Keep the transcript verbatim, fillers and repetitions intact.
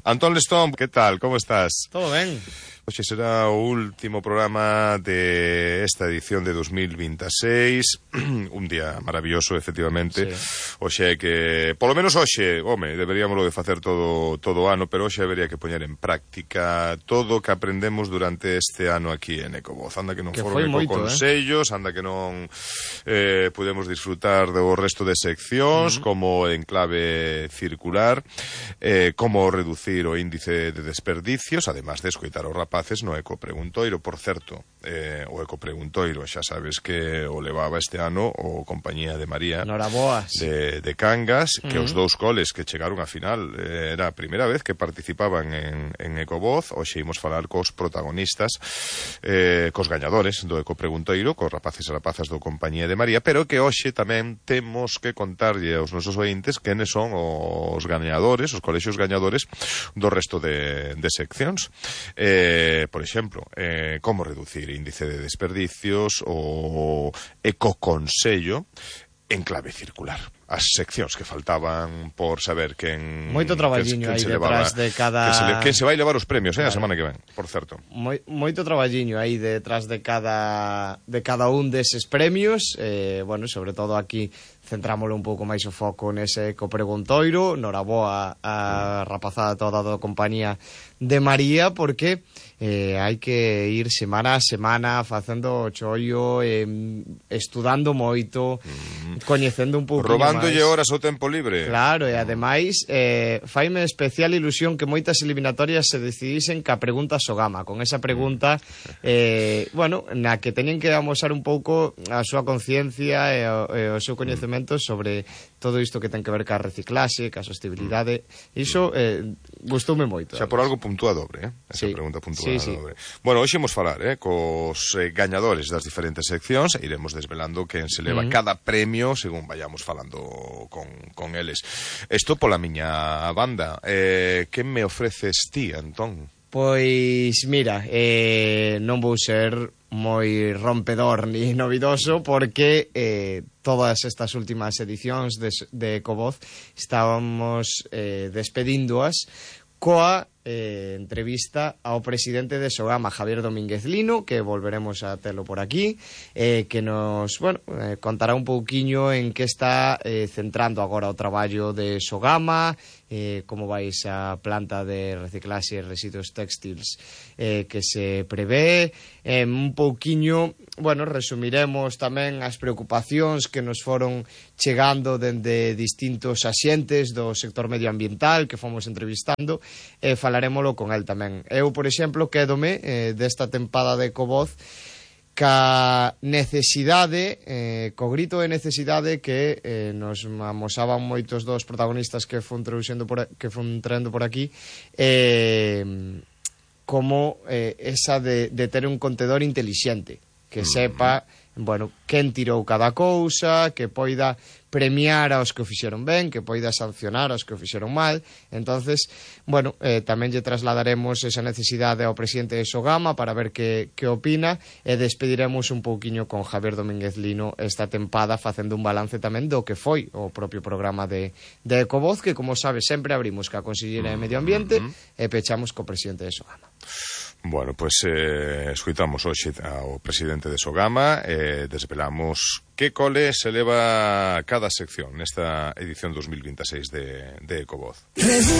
Antón Lestón, ¿qué tal? ¿Cómo estás? Todo ben. Hoxe será o último programa de esta edición de dos mil veintiséis. Un día maravilloso, efectivamente. Sí. Hoxe que, polo menos hoxe, home, deberíamoslo de facer todo todo o ano, pero hoxe habería que poñer en práctica todo o que aprendemos durante este ano aquí en Ecovoz. Anda que non que foron ecoconsellos, eh? Anda que non eh, podemos disfrutar do resto de seccións, uh-huh. como en clave circular, eh, como reducir o índice de desperdicios, además de escoitar o rap Paces no Eco Preguntoiro, por certo, eh, o Eco Preguntoiro, xa sabes que o levaba este ano o Compañía de María Noraboas de, de Cangas, que uh-huh. os dous coles que chegaron a final eh, era a primeira vez que participaban en, en Ecovoz. Hoxe imos falar cos protagonistas, eh, cos gañadores do Eco Preguntoiro, cos rapaces e rapazas do Compañía de María, pero que hoxe tamén temos que contarlle aos nosos ointes quenes son os gañadores, os colexios gañadores do resto de, de seccións. Eh, Eh, por exemplo, eh, como reducir índice de desperdicios o ecoconsello en clave circular. As seccións que faltaban por saber quen... Moito traballiño aí detrás de cada... Que se, le, que se vai levar os premios, eh, vale. A semana que ven, por certo. Moi, moito traballiño aí detrás de cada de cada un deses premios. Eh, bueno, sobre todo aquí centrámoslo un pouco máis o foco nese Eco Preguntoiro. Noraboa a rapazada toda da Compañía de María, porque eh, hai que ir semana a semana facendo o chollo, eh, estudando moito, mm. coñecendo un pouco robándolle horas ao tempo libre. Claro, e ademais eh, faime especial ilusión que moitas eliminatorias se decidisen ca pregunta Sogama, con esa pregunta eh, bueno, na que teñen que amosar un pouco a súa conciencia e o, e o seu coñecemento sobre todo isto que ten que ver ca reciclaxe, ca sostenibilidade. Iso eh, gustoume moito. Xa por algo puntúa dobre, eh? Esa sí. pregunta puntúa sí, sí. dobre. Bueno, hoxe imos falar eh, cos eh, gañadores das diferentes seccións e iremos desvelando quen se leva uh-huh. cada premio según vayamos falando con, con eles. Isto pola miña banda. Eh, que me ofreces ti, Antón? Pois, mira, eh, non vou ser moi rompedor ni novidoso porque eh, todas estas últimas edicións de, de Ecovoz estábamos eh, despedíndoas coa eh, entrevista ao presidente de Sogama, Javier Domínguez Lino, que volveremos a telo por aquí, eh, que nos, bueno, eh, contará un pouquiño en que está eh, centrando agora o traballo de Sogama, eh, como vai esa planta de reciclaxe e residuos textiles eh, que se prevé, eh, un pouquiño, bueno, resumiremos tamén as preocupacións que nos foron chegando dende distintos axentes do sector medioambiental que fomos entrevistando, e eh, falarémolo con el tamén. Eu, por exemplo, quédome eh, desta tempada de Ecovoz ca necesidade, eh, co grito de necesidade que eh, nos amosaban moitos dos protagonistas que fun traducendo por, que fun traendo por aquí, eh, como eh, esa de, de ter un contedor intelixente que sepa, bueno, quen tirou cada cousa, que poida premiar aos que o fixeron ben, que poida sancionar aos que o fixeron mal. Entonces, bueno, eh, tamén lle trasladaremos esa necesidade ao presidente de Sogama para ver que, que opina, e despediremos un pouquiño con Javier Domínguez Lino esta tempada facendo un balance tamén do que foi o propio programa de, de Ecovoz, que, como sabe, sempre abrimos ca Conselleira de Medio Ambiente e pechamos co presidente de Sogama. Bueno, pois pues, eh, escuitamos hoxe ao presidente de Sogama e eh, desvelamos que cole se leva cada sección nesta edición dos mil veintiséis de, de Ecovoz.